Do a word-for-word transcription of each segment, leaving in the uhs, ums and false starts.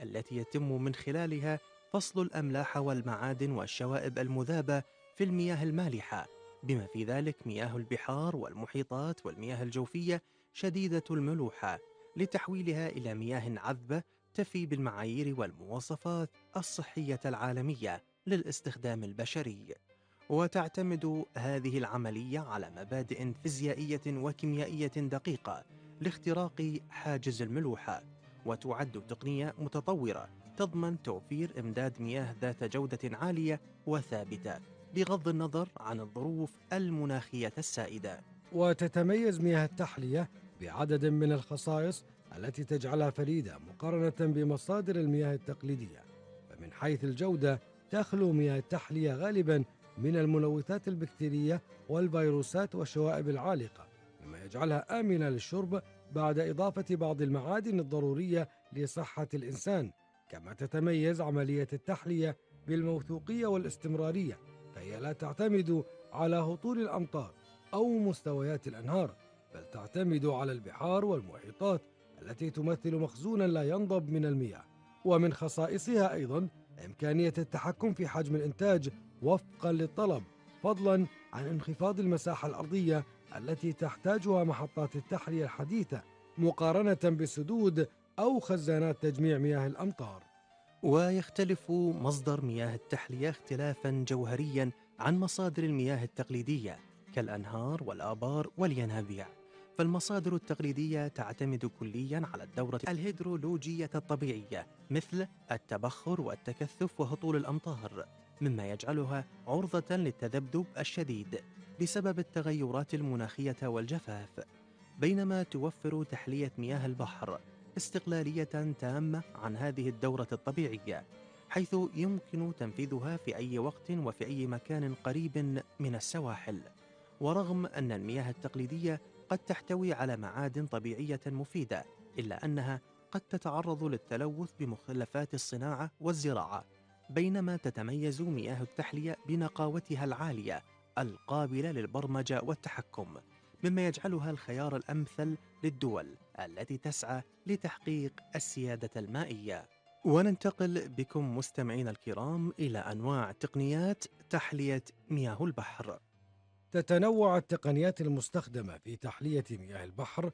التي يتم من خلالها فصل الأملاح والمعادن والشوائب المذابة في المياه المالحة، بما في ذلك مياه البحار والمحيطات والمياه الجوفية شديدة الملوحة، لتحويلها إلى مياه عذبة تفي بالمعايير والمواصفات الصحية العالمية للاستخدام البشري. وتعتمد هذه العملية على مبادئ فيزيائية وكيميائية دقيقة لاختراق حاجز الملوحة، وتعد تقنية متطورة تضمن توفير إمداد مياه ذات جودة عالية وثابتة بغض النظر عن الظروف المناخية السائدة. وتتميز مياه التحلية بعدد من الخصائص التي تجعلها فريدة مقارنة بمصادر المياه التقليدية. فمن حيث الجودة تخلو مياه التحلية غالبا من الملوثات البكتيرية والفيروسات والشوائب العالقة، مما يجعلها آمنة للشرب بعد إضافة بعض المعادن الضرورية لصحة الإنسان. كما تتميز عملية التحلية بالموثوقية والاستمرارية، فهي لا تعتمد على هطول الأمطار أو مستويات الأنهار، بل تعتمد على البحار والمحيطات التي تمثل مخزونا لا ينضب من المياه. ومن خصائصها أيضا إمكانية التحكم في حجم الإنتاج وفقا للطلب، فضلا عن انخفاض المساحة الأرضية التي تحتاجها محطات التحلية الحديثة مقارنة بسدود أو خزانات تجميع مياه الأمطار. ويختلف مصدر مياه التحلية اختلافا جوهريا عن مصادر المياه التقليدية كالأنهار والآبار والينابيع. فالمصادر التقليدية تعتمد كليا على الدورة الهيدرولوجية الطبيعية مثل التبخر والتكثف وهطول الأمطار، مما يجعلها عرضة للتذبذب الشديد بسبب التغيرات المناخية والجفاف. بينما توفر تحلية مياه البحر استقلالية تامة عن هذه الدورة الطبيعية، حيث يمكن تنفيذها في أي وقت وفي أي مكان قريب من السواحل. ورغم أن المياه التقليدية قد تحتوي على معادن طبيعية مفيدة، إلا أنها قد تتعرض للتلوث بمخلفات الصناعة والزراعة، بينما تتميز مياه التحلية بنقاوتها العالية القابلة للبرمجة والتحكم، مما يجعلها الخيار الأمثل للدول التي تسعى لتحقيق السيادة المائية. وننتقل بكم مستمعين الكرام إلى أنواع تقنيات تحلية مياه البحر. تتنوع التقنيات المستخدمة في تحلية مياه البحر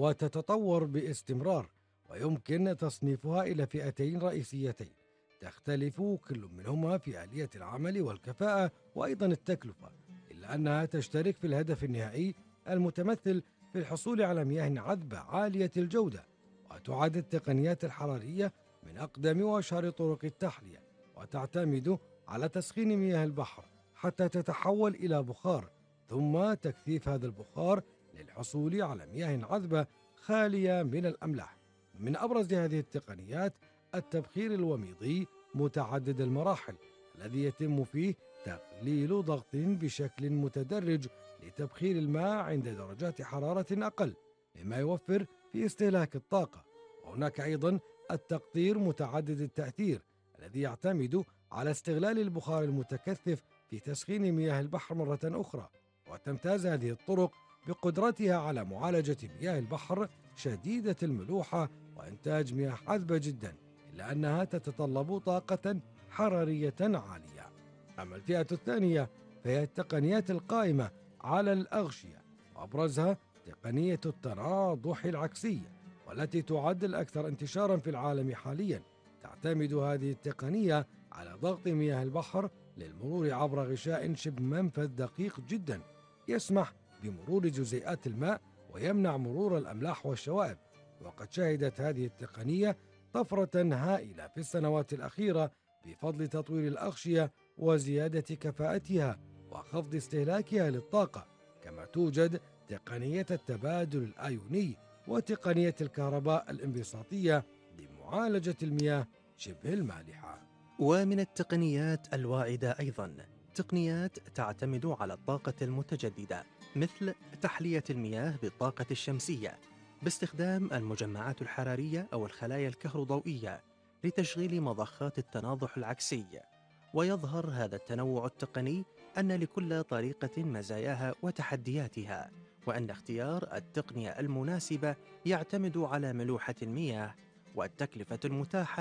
وتتطور باستمرار، ويمكن تصنيفها إلى فئتين رئيسيتين تختلف كل منهما في آلية العمل والكفاءة وأيضا التكلفة، إلا أنها تشترك في الهدف النهائي المتمثل في الحصول على مياه عذبة عالية الجودة. وتعد التقنيات الحرارية من أقدم وأشهر طرق التحلية، وتعتمد على تسخين مياه البحر حتى تتحول إلى بخار، ثم تكثيف هذا البخار للحصول على مياه عذبة خالية من الأملاح. من أبرز هذه التقنيات التبخير الوميضي متعدد المراحل، الذي يتم فيه تقليل ضغط بشكل متدرج لتبخير الماء عند درجات حرارة أقل، مما يوفر في استهلاك الطاقة. وهناك أيضا التقطير متعدد التأثير، الذي يعتمد على استغلال البخار المتكثف في تسخين مياه البحر مرة أخرى. وتمتاز هذه الطرق بقدرتها على معالجة مياه البحر شديدة الملوحة وإنتاج مياه عذبة جدا، إلا أنها تتطلب طاقة حرارية عالية. أما الفئة الثانية فهي التقنيات القائمة على الأغشية، وأبرزها تقنية التناضح العكسي، والتي تعد الأكثر انتشارا في العالم حاليا. تعتمد هذه التقنية على ضغط مياه البحر للمرور عبر غشاء شبه منفذ دقيق جدا، يسمح بمرور جزيئات الماء ويمنع مرور الأملاح والشوائب. وقد شهدت هذه التقنية طفرة هائلة في السنوات الأخيرة بفضل تطوير الأغشية وزيادة كفاءتها وخفض استهلاكها للطاقة. كما توجد تقنية التبادل الآيوني وتقنية الكهرباء الانبساطية لمعالجة المياه شبه المالحة. ومن التقنيات الواعدة أيضا تقنيات تعتمد على الطاقة المتجددة، مثل تحلية المياه بالطاقة الشمسية باستخدام المجمعات الحرارية أو الخلايا الكهروضوئية لتشغيل مضخات التناضح العكسي. ويظهر هذا التنوع التقني أن لكل طريقة مزاياها وتحدياتها، وأن اختيار التقنية المناسبة يعتمد على ملوحة المياه والتكلفة المتاحة